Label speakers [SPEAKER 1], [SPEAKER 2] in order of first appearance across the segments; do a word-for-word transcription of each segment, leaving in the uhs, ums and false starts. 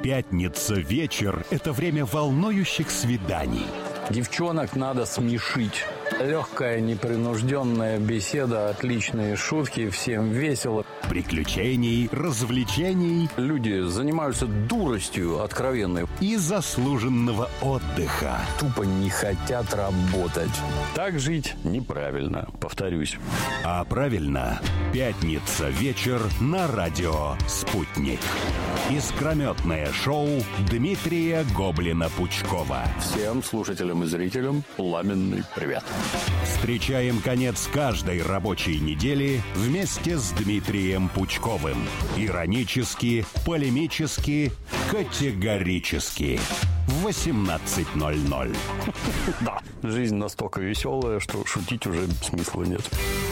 [SPEAKER 1] Пятница вечер – это время волнующих свиданий.
[SPEAKER 2] Девчонок надо смешить. Легкая, непринужденная беседа, отличные шутки, всем весело.
[SPEAKER 1] Приключений, развлечений.
[SPEAKER 2] Люди занимаются дуростью откровенной.
[SPEAKER 1] И заслуженного отдыха.
[SPEAKER 2] Тупо не хотят работать. Так жить неправильно, повторюсь.
[SPEAKER 1] А правильно, пятница вечер на радио «Спутник». Искрометное шоу Дмитрия Гоблина-Пучкова.
[SPEAKER 2] Всем слушателям и зрителям пламенный привет.
[SPEAKER 1] Встречаем конец каждой рабочей недели вместе с Дмитрием Пучковым. Иронически, полемически, категорически. В восемнадцать ноль ноль.
[SPEAKER 2] Да, жизнь настолько веселая, что шутить уже смысла нет.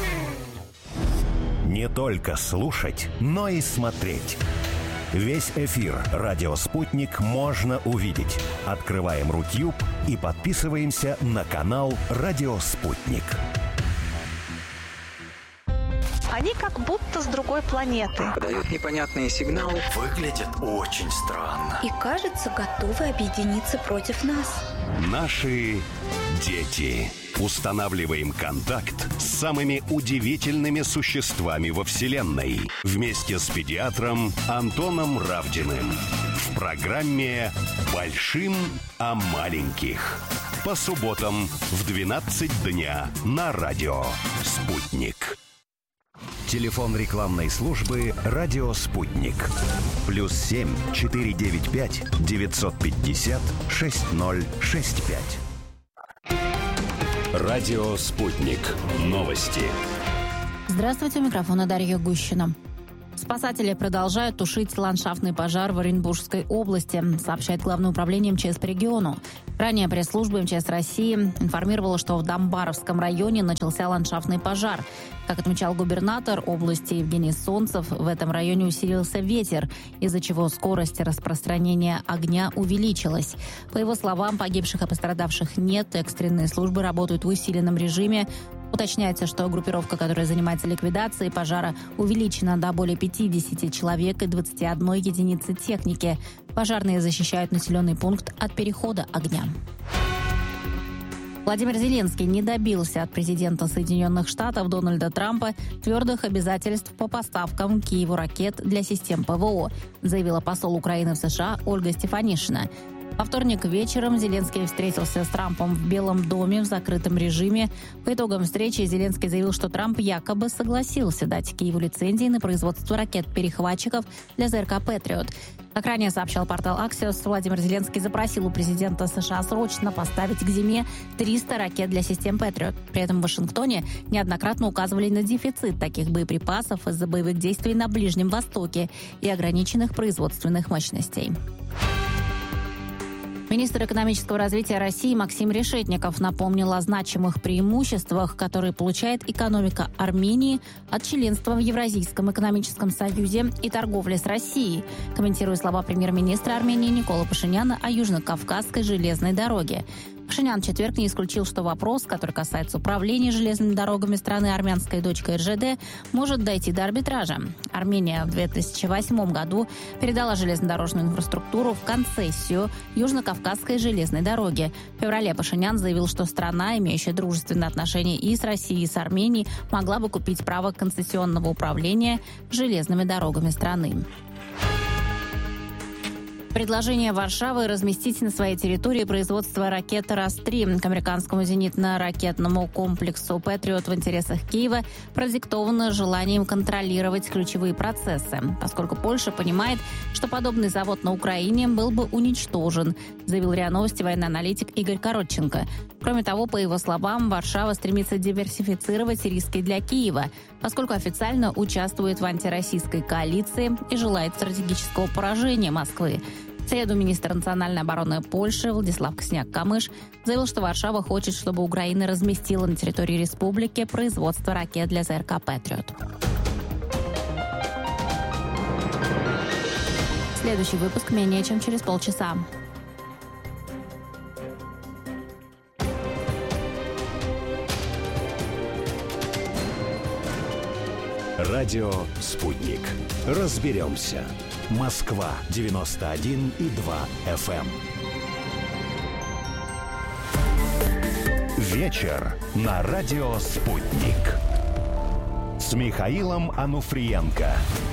[SPEAKER 1] Не только слушать, но и смотреть. Весь эфир «Радио Спутник» можно увидеть. Открываем Рутюб и подписываемся на канал «Радио Спутник».
[SPEAKER 3] Они как будто с другой планеты.
[SPEAKER 4] Подают непонятные сигналы.
[SPEAKER 5] Выглядят очень странно.
[SPEAKER 6] И, кажется, готовы объединиться против нас.
[SPEAKER 1] Наши дети. Устанавливаем контакт с самыми удивительными существами во Вселенной. Вместе с педиатром Антоном Равдиным. В программе «Большим о маленьких». По субботам в двенадцать дня на радио «Спутник». Телефон рекламной службы «Радио Спутник». Плюс семь четыре девять пять девятьсот пятьдесят шесть ноль шесть пять. Радио «Спутник». Новости.
[SPEAKER 7] Здравствуйте, у микрофона Дарья Гущина. Спасатели продолжают тушить ландшафтный пожар в Оренбургской области, сообщает Главное управление МЧС по региону. Ранее пресс-служба МЧС России информировала, что в Домбаровском районе начался ландшафтный пожар. Как отмечал губернатор области Евгений Солнцев, в этом районе усилился ветер, из-за чего скорость распространения огня увеличилась. По его словам, погибших и пострадавших нет, экстренные службы работают в усиленном режиме. Уточняется, что группировка, которая занимается ликвидацией пожара, увеличена до более пятидесяти человек и двадцати одной единицы техники. Пожарные защищают населенный пункт от перехода огня. Владимир Зеленский не добился от президента Соединенных Штатов Дональда Трампа твердых обязательств по поставкам Киеву ракет для систем ПВО, заявила посол Украины в США Ольга Стефанишина. Во вторник вечером Зеленский встретился с Трампом в Белом доме в закрытом режиме. По итогам встречи Зеленский заявил, что Трамп якобы согласился дать Киеву лицензии на производство ракет-перехватчиков для ЗРК «Патриот». Как ранее сообщал портал Axios, Владимир Зеленский запросил у президента США срочно поставить к зиме триста ракет для систем «Патриот». При этом в Вашингтоне неоднократно указывали на дефицит таких боеприпасов из-за боевых действий на Ближнем Востоке и ограниченных производственных мощностей. Министр экономического развития России Максим Решетников напомнил о значимых преимуществах, которые получает экономика Армении от членства в Евразийском экономическом союзе и торговли с Россией, комментируя слова премьер-министра Армении Никола Пашиняна о Южно-Кавказской железной дороге. Пашинян в четверг не исключил, что вопрос, который касается управления железными дорогами страны армянской дочкой эр жэ дэ, может дойти до арбитража. Армения в две тысячи восьмом году передала железнодорожную инфраструктуру в концессию Южно-Кавказской железной дороги. В феврале Пашинян заявил, что страна, имеющая дружественные отношения и с Россией, и с Арменией, могла бы купить право концессионного управления железными дорогами страны. Предложение Варшавы разместить на своей территории производство ракет Рас три к американскому зенитно-ракетному комплексу «Патриот» в интересах Киева продиктовано желанием контролировать ключевые процессы, поскольку Польша понимает, что подобный завод на Украине был бы уничтожен, заявил РИА Новости военный аналитик Игорь Коротченко. Кроме того, по его словам, Варшава стремится диверсифицировать риски для Киева, поскольку официально участвует в антироссийской коалиции и желает стратегического поражения Москвы. В среду министр национальной обороны Польши Владислав Косняк-Камыш заявил, что Варшава хочет, чтобы Украина разместила на территории республики производство ракет для ЗРК «Патриот». Следующий выпуск менее чем через полчаса.
[SPEAKER 1] Радио «Спутник». Разберемся. Москва девяносто один и два эф эм. Вечер на радио «Спутник» с Михаилом Ануфриенко.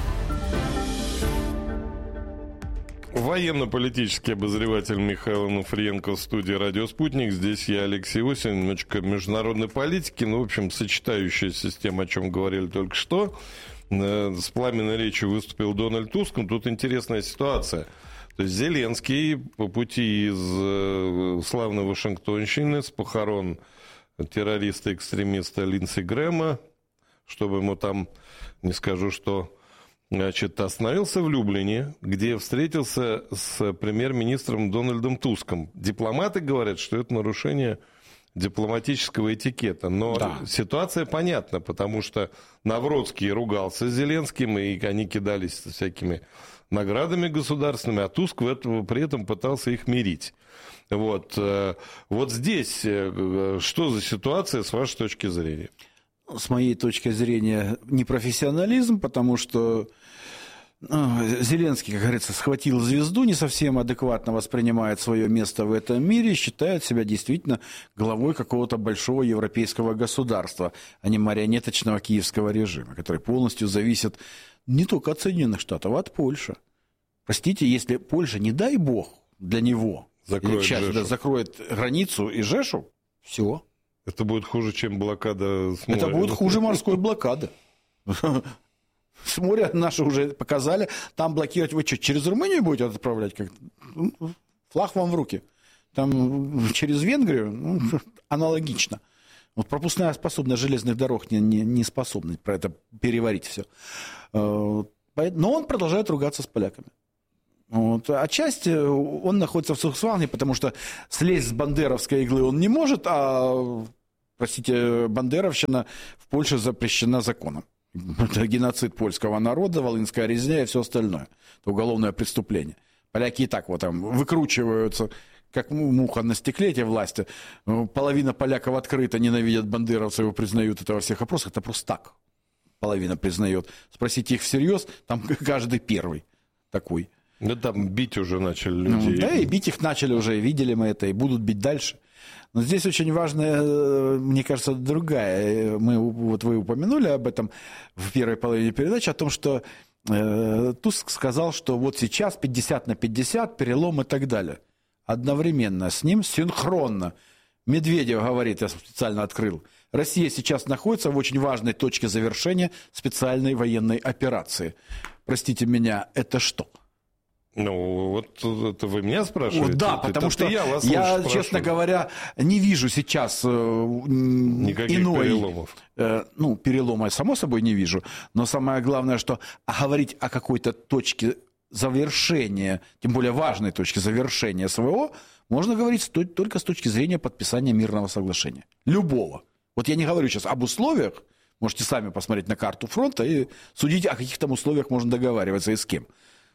[SPEAKER 8] Военно-политический обозреватель Михаил Ануфриенко в студии «Радио Спутник». Здесь я, Алексей Осин, немножечко международной политики, ну, в общем, сочетающаяся с тем, о чем говорили только что. С пламенной речью выступил Дональд Туск. Тут интересная ситуация. То есть Зеленский по пути из славной Вашингтонщины, с похорон террориста-экстремиста Линдси Грэма, чтобы ему там, не скажу, что... Значит, остановился в Люблине, где встретился с премьер-министром Дональдом Туском. Дипломаты говорят, что это нарушение дипломатического этикета. Но да. Ситуация понятна, потому что Навроцкий ругался с Зеленским, и они кидались всякими наградами государственными, а Туск в этом, при этом пытался их мирить. Вот, вот здесь что за ситуация с вашей точки зрения?
[SPEAKER 9] С моей точки зрения, непрофессионализм, потому что ну, Зеленский, как говорится, схватил звезду, не совсем адекватно воспринимает свое место в этом мире, считает себя действительно главой какого-то большого европейского государства, а не марионеточного киевского режима, который полностью зависит не только от Соединенных Штатов, а от Польши. Простите, если Польша, не дай бог, для него закроет, часть, да, закроет границу и Жешу, все.
[SPEAKER 8] Это будет хуже, чем блокада с моря.
[SPEAKER 9] Это будет хуже морской блокады. С моря наши уже показали. Там блокировать вы что, через Румынию будете отправлять? Как? Флаг вам в руки. Там через Венгрию ну, аналогично. Вот пропускная способность железных дорог не, не, не способна про это переварить все. Но он продолжает ругаться с поляками. Вот. Отчасти он находится в Сухсвалне, потому что слезть с бандеровской иглы он не может, а, простите, бандеровщина в Польше запрещена законом. Это геноцид польского народа, волынская резня и все остальное. Это уголовное преступление. Поляки и так вот там выкручиваются, как муха на стекле, эти власти. Половина поляков открыто ненавидят бандеровцев и признают это во всех опросах. Это просто так. Половина признает. Спросите их всерьез, там каждый первый такой.
[SPEAKER 8] Да там бить уже начали людей.
[SPEAKER 9] Ну, да, и бить их начали уже, видели мы это, и будут бить дальше. Но здесь очень важная, мне кажется, другая. Мы, вот вы упомянули об этом в первой половине передачи, о том, что э, Туск сказал, что вот сейчас пятьдесят на пятьдесят, перелом и так далее. Одновременно с ним, синхронно, Медведев говорит, я специально открыл, Россия сейчас находится в очень важной точке завершения специальной военной операции. Простите меня, это что?
[SPEAKER 8] Ну, вот это вы меня спрашиваете?
[SPEAKER 9] Да,
[SPEAKER 8] это,
[SPEAKER 9] потому
[SPEAKER 8] это
[SPEAKER 9] что
[SPEAKER 8] я, вас
[SPEAKER 9] я честно говоря, не вижу сейчас э,
[SPEAKER 8] никаких
[SPEAKER 9] иной...
[SPEAKER 8] переломов.
[SPEAKER 9] Э, ну, перелома, само собой, не вижу. Но самое главное, что говорить о какой-то точке завершения, тем более важной точке завершения СВО, можно говорить только с точки зрения подписания мирного соглашения. Любого. Вот я не говорю сейчас об условиях, можете сами посмотреть на карту фронта и судить, о каких там условиях можно договариваться и с кем.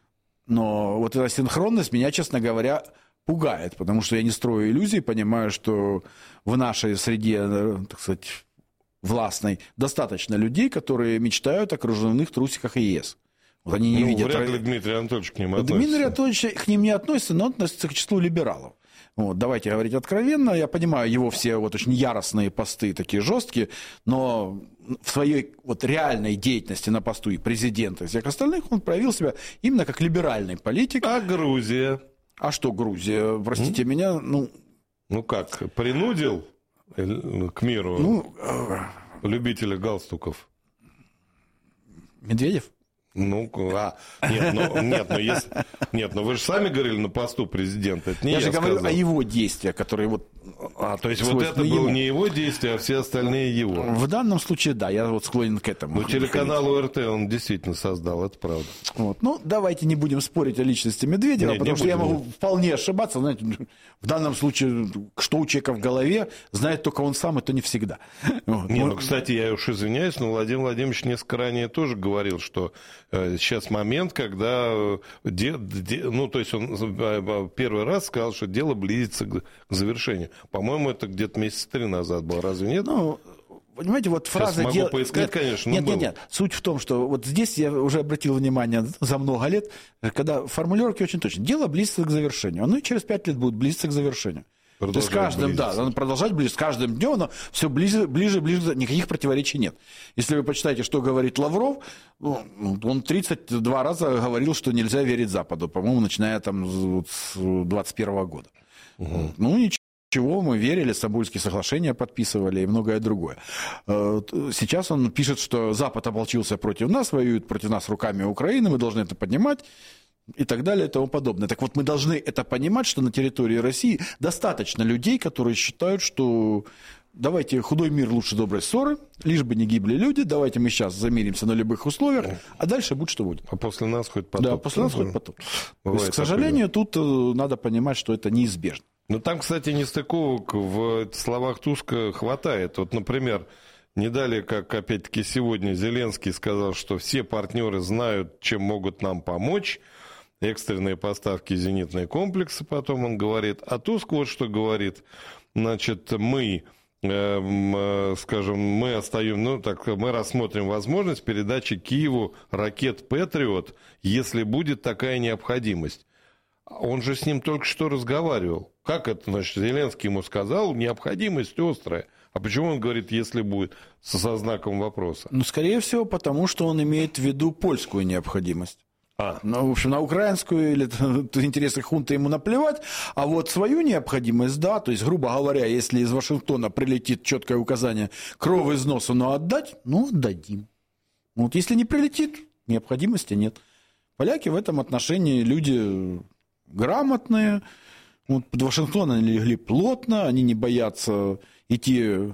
[SPEAKER 9] Но вот эта синхронность меня, честно говоря, пугает, потому что я не строю иллюзий, понимаю, что в нашей среде, так сказать, властной достаточно людей, которые мечтают о кружевных трусиках ЕС. Вот они не
[SPEAKER 8] ну,
[SPEAKER 9] видят...
[SPEAKER 8] вряд ли Дмитрий Анатольевич к ним относится.
[SPEAKER 9] Дмитрий Анатольевич к ним не относится, но относится к числу либералов. Вот, давайте говорить откровенно. Я понимаю, его все вот очень яростные посты, такие жесткие, но в своей вот реальной деятельности на посту и президента, и всех остальных, он проявил себя именно как либеральный политик.
[SPEAKER 8] А Грузия?
[SPEAKER 9] А что Грузия? Простите М? меня, ну...
[SPEAKER 8] Ну как, принудил к миру ну, любителя галстуков?
[SPEAKER 9] Медведев?
[SPEAKER 8] Ну, а, нет, ну, нет, ну, если, нет, ну вы же сами говорили на посту президента, это не я,
[SPEAKER 9] я же
[SPEAKER 8] сказал.
[SPEAKER 9] говорю о его действиях, которые вот...
[SPEAKER 8] А, то есть вот это было не его действие, а все остальные его?
[SPEAKER 9] В данном случае, да, я вот склонен к этому.
[SPEAKER 8] Ну, телеканал ОРТ он действительно создал, это правда.
[SPEAKER 9] Вот. Ну, давайте не будем спорить о личности Медведева, нет, потому что я могу вполне ошибаться, знаете, в данном случае, что у человека в голове, знает только он сам, это не всегда. Вот.
[SPEAKER 8] Не, ну, кстати, я уж извиняюсь, но Владимир Владимирович несколько ранее тоже говорил, что сейчас момент, когда, де, де, ну, то есть он первый раз сказал, что дело близится к завершению. По-моему, это где-то месяца три назад было, разве нет?
[SPEAKER 9] Ну, понимаете, вот фраза...
[SPEAKER 8] Сейчас могу
[SPEAKER 9] дел...
[SPEAKER 8] поискать,
[SPEAKER 9] нет,
[SPEAKER 8] конечно,
[SPEAKER 9] нет,
[SPEAKER 8] но
[SPEAKER 9] нет, нет. Суть в том, что вот здесь я уже обратил внимание за много лет, когда формулировки очень точно. Дело близится к завершению. Оно и через пять лет будет близиться к завершению. То есть каждым, да, надо продолжать ближе, с каждым днем оно все ближе, ближе, ближе, никаких противоречий нет. Если вы почитаете, что говорит Лавров, он тридцать два раза говорил, что нельзя верить Западу, по-моему, начиная там с двадцать первого года. Угу. Ну, ничего, мы верили, Стамбульские соглашения подписывали и многое другое. Сейчас он пишет, что Запад ополчился против нас, воюет против нас руками Украины, мы должны это поднимать. И так далее, и тому подобное. Так вот, мы должны это понимать, что на территории России достаточно людей, которые считают, что давайте худой мир лучше доброй ссоры, лишь бы не гибли люди, давайте мы сейчас замиримся на любых условиях, а дальше будь что будет.
[SPEAKER 8] А после нас хоть потоп.
[SPEAKER 9] Да, после нас хоть потоп. То есть, к сожалению, тут надо понимать, что это неизбежно.
[SPEAKER 8] Ну, там, кстати, нестыковок в словах Туска хватает. Вот, например, не далее, как, опять-таки, сегодня Зеленский сказал, что все партнеры знают, чем могут нам помочь. Экстренные поставки, зенитные комплексы, потом он говорит. А Туск вот что говорит. Значит, мы, э, скажем, мы остаем, ну, так, мы рассмотрим возможность передачи Киеву ракет «Патриот», если будет такая необходимость. Он же с ним только что разговаривал. Как это, значит, Зеленский ему сказал, необходимость острая. А почему он говорит, если будет, со, со знаком вопроса?
[SPEAKER 9] Ну, скорее всего, потому что он имеет в виду польскую необходимость. А. Ну, в общем, на украинскую или интересы хунты ему наплевать, а вот свою необходимость, да, то есть, грубо говоря, если из Вашингтона прилетит четкое указание кровь из носа, но отдать, ну, отдадим. Вот если не прилетит, необходимости нет. Поляки в этом отношении люди грамотные, вот под Вашингтон они легли плотно, они не боятся идти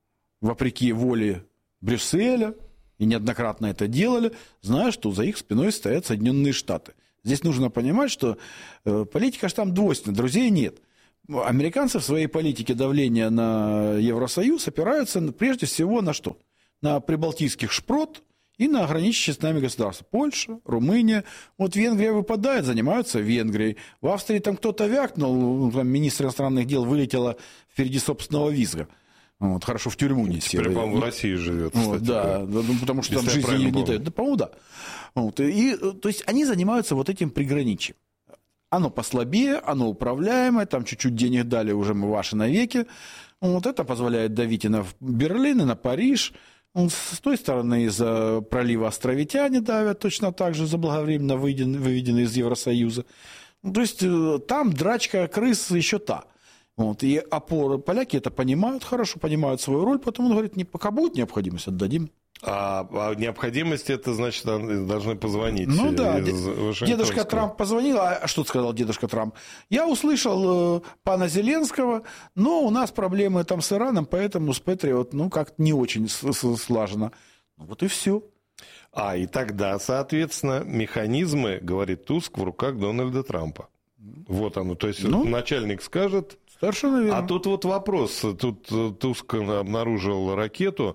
[SPEAKER 9] вопреки воле Брюсселя, и неоднократно это делали, зная, что за их спиной стоят Соединенные Штаты. Здесь нужно понимать, что политика же там двойственная, друзей нет. Американцы в своей политике давления на Евросоюз опираются прежде всего на что? На прибалтийских шпрот и на ограничивающие с нами государства. Польша, Румыния. Вот Венгрия выпадает, занимаются Венгрией. В Австрии там кто-то вякнул, там министр иностранных дел вылетела впереди собственного визга. Вот, хорошо, в тюрьму не сели.
[SPEAKER 8] Теперь, по-моему, в России живет,
[SPEAKER 9] вот,
[SPEAKER 8] кстати.
[SPEAKER 9] Да, да, потому что там жизни не, не дают. Да, по-моему, да. Вот, и, то есть они занимаются вот этим приграничьем. Оно послабее, оно управляемое, там чуть-чуть денег дали, уже мы ваши навеки. Вот это позволяет давить и на Берлин, и на Париж. Вот, с той стороны из-за пролива островитяне давят точно так же, заблаговременно выведены из Евросоюза. Ну, то есть там драчка крыс еще та. Вот, и опоры, поляки это понимают хорошо, понимают свою роль, потом он говорит, не, пока будет необходимость, отдадим.
[SPEAKER 8] А, а необходимость, это значит, должны позвонить.
[SPEAKER 9] Ну да, дедушка Трамп позвонил, а что сказал дедушка Трамп? Я услышал э, пана Зеленского, но у нас проблемы там с Ираном, поэтому с Патриот, ну, как-то не очень слажено. Вот и все.
[SPEAKER 8] А, и тогда, соответственно, механизмы, говорит Туск, в руках Дональда Трампа. Вот оно, то есть ну, начальник скажет.
[SPEAKER 9] Совершенно верно.
[SPEAKER 8] А тут вот вопрос, тут Туск обнаружил ракету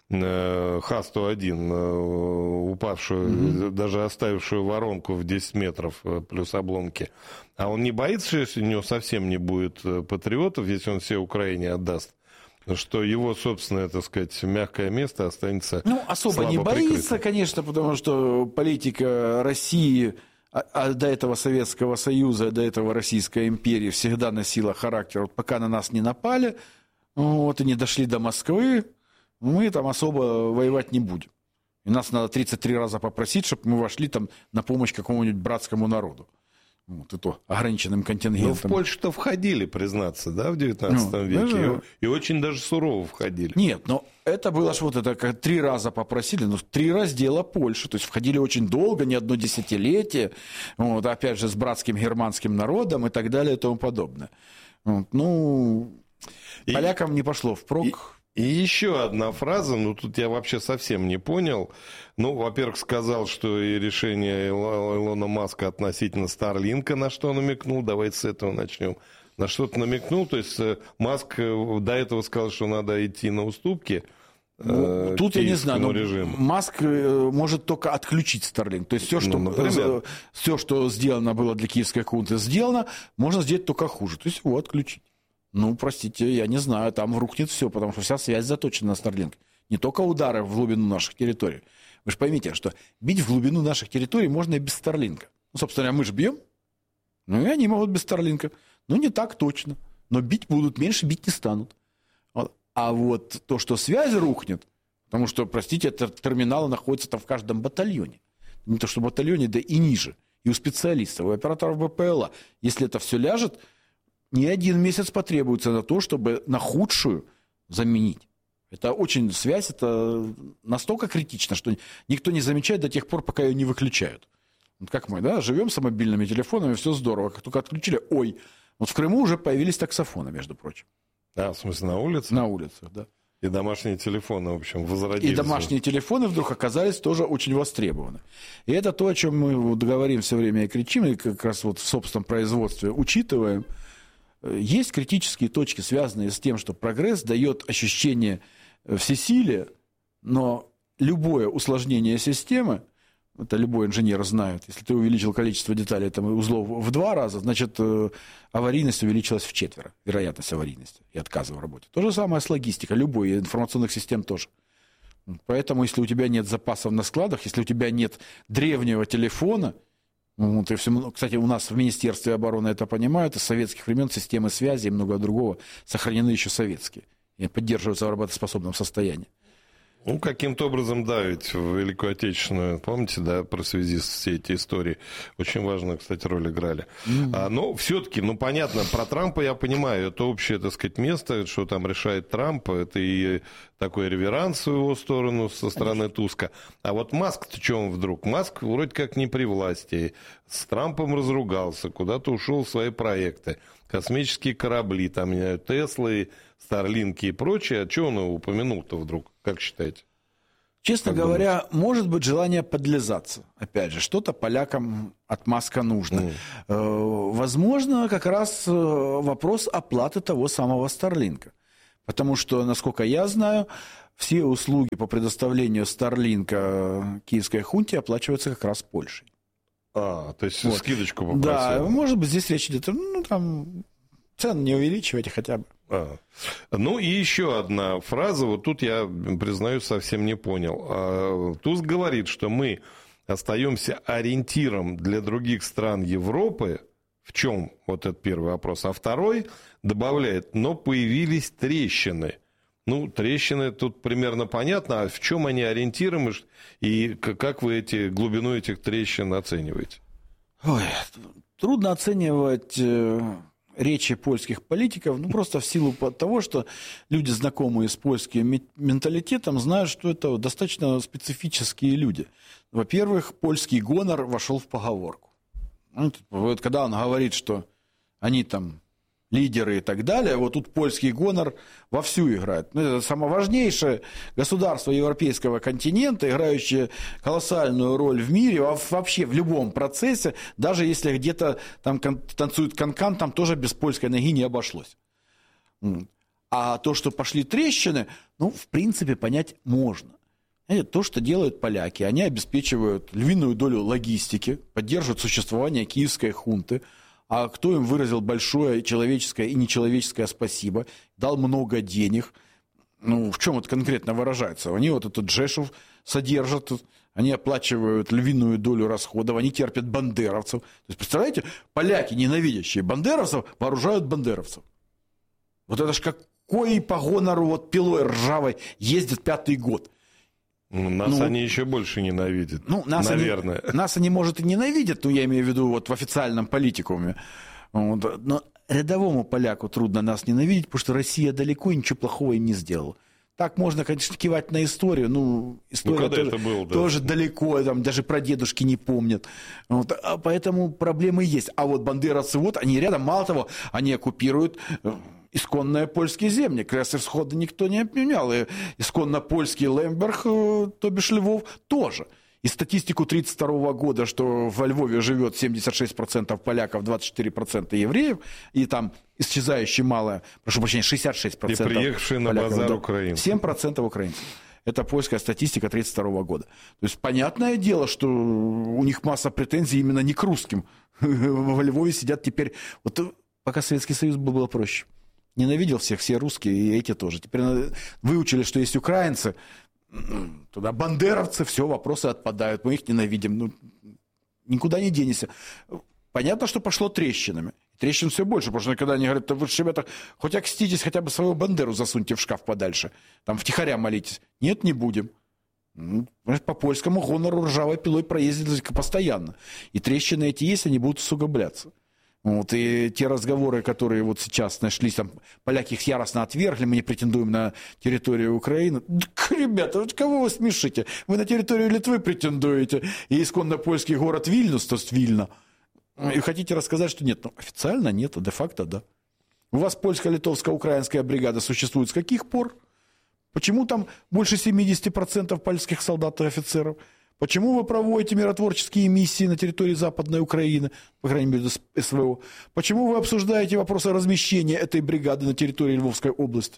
[SPEAKER 8] Ха сто один, упавшую, угу. даже оставившую воронку в десять метров плюс обломки. А он не боится, что если у него совсем не будет патриотов, если он все Украине отдаст, что его собственное, так сказать, мягкое место останется
[SPEAKER 9] ну, особо не боится,
[SPEAKER 8] прикрытым.
[SPEAKER 9] Конечно, потому что политика России, а, а до этого Советского Союза, до этого Российской империи всегда носила характер, вот пока на нас не напали, вот, и не дошли до Москвы, мы там особо воевать не будем. И нас надо тридцать три раза попросить, чтобы мы вошли там на помощь какому-нибудь братскому народу. Вот, и то ограниченным контингентом.
[SPEAKER 8] Ну, в Польшу-то входили, признаться, да, в девятнадцатом ну, веке. Даже... И очень даже сурово входили.
[SPEAKER 9] Нет, но это было ж вот это, как три раза попросили, но три раздела Польши. То есть входили очень долго, не одно десятилетие. Вот, опять же, с братским германским народом и так далее и тому подобное. Вот, ну, и... полякам не пошло впрок.
[SPEAKER 8] И... И еще одна фраза, ну тут я вообще совсем не понял. Ну, во-первых, сказал, что и решение Илона Маска относительно Старлинка, на что намекнул, давайте с этого начнем. На что-то намекнул, то есть Маск до этого сказал, что надо идти на уступки.
[SPEAKER 9] Ну, тут я не знаю, но
[SPEAKER 8] режиму.
[SPEAKER 9] Маск может только отключить Старлинк. То есть все, что, ну, все, что сделано было для киевской хунты, сделано, можно сделать только хуже. То есть его отключить. Ну, простите, я не знаю, там рухнет все, потому что вся связь заточена на Starlink. Не только удары в глубину наших территорий. Вы же поймите, что бить в глубину наших территорий можно и без Starlink. Ну, собственно, мы же бьем, ну и они могут без Starlink. Ну, не так точно. Но бить будут, меньше бить не станут. А вот то, что связь рухнет, потому что, простите, это терминалы находятся там в каждом батальоне. Не то, что в батальоне, да и ниже. И у специалистов, у операторов БПЛА. Если это все ляжет, не один месяц потребуется на то, чтобы на худшую заменить. Это очень, связь, это настолько критично, что никто не замечает до тех пор, пока ее не выключают. Вот как мы, да, живем с мобильными телефонами, все здорово. Как только отключили, ой, вот в Крыму уже появились таксофоны, между прочим.
[SPEAKER 8] А, в смысле, на улице?
[SPEAKER 9] На улицах, да.
[SPEAKER 8] И домашние телефоны, в общем, возродились.
[SPEAKER 9] И домашние телефоны вдруг оказались тоже очень востребованы. И это то, о чем мы вот говорим все время и кричим, и как раз вот в собственном производстве учитываем. Есть критические точки, связанные с тем, что прогресс дает ощущение всесилия, но любое усложнение системы, это любой инженер знает, если ты увеличил количество деталей там, узлов в два раза, значит, аварийность увеличилась в четверо, вероятность аварийности и отказа в работе. То же самое с логистикой, любой, информационных систем тоже. Поэтому, если у тебя нет запасов на складах, если у тебя нет древнего телефона, вот, и все, кстати, у нас в Министерстве обороны это понимают, из советских времен системы связи и много другого сохранены еще советские и поддерживаются в работоспособном состоянии.
[SPEAKER 8] Ну, каким-то образом, да, ведь в Великую Отечественную, помните, да, про связи с все эти истории, очень важную, кстати, роль играли. Mm-hmm. А, но все-таки, ну, понятно, про Трампа я понимаю, это общее, так сказать, место, что там решает Трамп, это и такой реверанс в его сторону со стороны Туска. А вот Маск-то что он вдруг? Маск вроде как не при власти, с Трампом разругался, куда-то ушел в свои проекты, космические корабли, там, Теслы, Старлинки и прочее. А что он его упомянул-то вдруг? Как считаете?
[SPEAKER 9] Честно как говоря, думаете? Может быть желание подлизаться. Опять же, что-то полякам от Маска нужно. Mm. Возможно, как раз вопрос оплаты того самого Старлинка. Потому что, насколько я знаю, все услуги по предоставлению Старлинка киевской хунте оплачиваются как раз Польшей.
[SPEAKER 8] А, то есть вот. Скидочку попросил.
[SPEAKER 9] Да, может быть, здесь речь идет, ну, там, цены не увеличивайте хотя бы.
[SPEAKER 8] А. Ну и еще одна фраза, вот тут я, признаюсь, совсем не понял. Туск говорит, что мы остаемся ориентиром для других стран Европы. В чем вот этот первый вопрос? А второй добавляет, но появились трещины. Ну, трещины тут примерно понятно, а в чем они ориентиром и как вы эти, глубину этих трещин оцениваете?
[SPEAKER 9] Ой, трудно оценивать речи польских политиков, ну, просто в силу того, что люди, знакомые с польским менталитетом, знают, что это достаточно специфические люди. Во-первых, польский гонор вошел в поговорку. Вот когда он говорит, что они там лидеры и так далее, вот тут польский гонор вовсю играет. Это самое важнейшее государство европейского континента, играющее колоссальную роль в мире, вообще в любом процессе, даже если где-то там танцует канкан, там тоже без польской ноги не обошлось. А то, что пошли трещины, ну, в принципе, понять можно. То, что делают поляки, они обеспечивают львиную долю логистики, поддерживают существование киевской хунты. А кто им выразил большое человеческое и нечеловеческое спасибо, дал много денег. Ну, в чем это конкретно выражается? Они вот этот Жешов содержат, они оплачивают львиную долю расходов, они терпят бандеровцев. То есть, представляете, поляки, ненавидящие бандеровцев, вооружают бандеровцев. Вот это ж какой по гонору вот пилой ржавой ездит пятый год.
[SPEAKER 8] Нас ну, они еще больше ненавидят,
[SPEAKER 9] ну, нас
[SPEAKER 8] наверное.
[SPEAKER 9] Они, нас они, может, и ненавидят, но я имею в виду вот в официальном политикуме. Вот, но рядовому поляку трудно нас ненавидеть, потому что Россия далеко и ничего плохого им не сделала. Так можно, конечно, кивать на историю, ну, история ну, тоже, это был, да. тоже далеко, там, даже прадедушки не помнят. Вот, а поэтому проблемы есть. А вот бандеровцы, вот, они рядом, мало того, они оккупируют исконные польские земли. Крестерсхода никто не отменял. И исконно польский Лемберг, то бишь Львов, тоже. И статистику тысяча девятьсот тридцать второго года, что во Львове живет семьдесят шесть процентов поляков, двадцать четыре процента евреев, и там исчезающе мало, прошу прощения, шестьдесят шесть процентов
[SPEAKER 8] и приехавшие на
[SPEAKER 9] поляков,
[SPEAKER 8] базар
[SPEAKER 9] да,
[SPEAKER 8] украинцев.
[SPEAKER 9] семь процентов украинцев. Это польская статистика тысяча девятьсот тридцать второго года. То есть, понятное дело, что у них масса претензий именно не к русским. Во Львове сидят теперь... Вот пока Советский Союз был, было проще. Ненавидел всех, все русские, и эти тоже. Теперь выучили, что есть украинцы, туда бандеровцы, все, вопросы отпадают, мы их ненавидим. Ну, никуда не денешься. Понятно, что пошло трещинами. Трещин все больше, потому что когда они говорят, вы же, ребята, хоть окститесь, хотя бы свою бандеру засуньте в шкаф подальше, там втихаря молитесь. Нет, не будем. По польскому гонору ржавой пилой проездили постоянно. И трещины эти есть, они будут усугубляться. Вот, и те разговоры, которые вот сейчас нашлись, там, поляки их яростно отвергли, мы не претендуем на территорию Украины. Так, ребята, вот кого вы смешите? Вы на территорию Литвы претендуете, и исконно польский город Вильнюс, то есть Вильна. И хотите рассказать, что нет? Ну, официально нет, а де-факто да. У вас польско-литовско-украинская бригада существует с каких пор? Почему там больше семьдесят процентов польских солдат и офицеров? Почему вы проводите миротворческие миссии на территории Западной Украины, по крайней мере, СВО? Почему вы обсуждаете вопросы размещения этой бригады на территории Львовской области?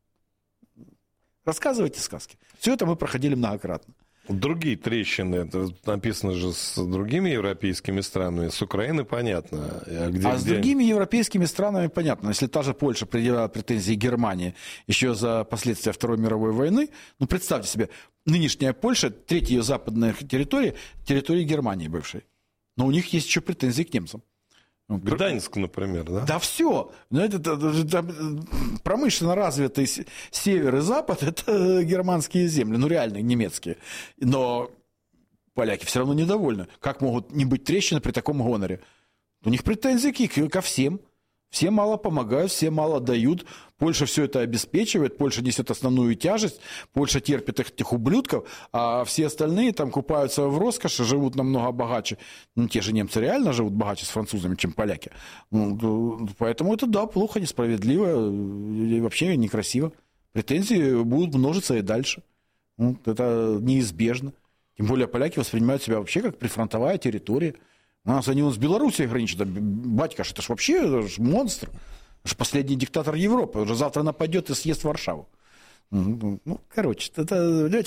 [SPEAKER 9] Рассказывайте сказки. Все это мы проходили многократно.
[SPEAKER 8] Другие трещины, это написано же с другими европейскими странами, с Украиной понятно.
[SPEAKER 9] А, где, а с где... другими европейскими странами понятно. Если та же Польша предъявляла претензии Германии еще за последствия Второй мировой войны, ну представьте себе, нынешняя Польша, третья ее западная территория, территория Германии бывшей. Но у них есть еще претензии к немцам.
[SPEAKER 8] Гданьск, например, да?
[SPEAKER 9] Да все. Это, это, это, промышленно развитый север и запад – это германские земли, ну реально немецкие. Но поляки все равно недовольны. Как могут не быть трещины при таком гоноре? У них претензии ко всем. Все мало помогают, все мало дают. Польша все это обеспечивает, Польша несет основную тяжесть, Польша терпит этих ублюдков, а все остальные там купаются в роскоши, живут намного богаче. Ну, те же немцы реально живут богаче с французами, чем поляки. Ну, поэтому это, да, плохо, несправедливо и вообще некрасиво. Претензии будут множиться и дальше. Ну, это неизбежно. Тем более поляки воспринимают себя вообще как прифронтовая территория. У нас они с Белоруссией граничат. Батька, это ж вообще это ж монстр. Это ж последний диктатор Европы. Уже завтра нападет и съест Варшаву. Ну, короче, это...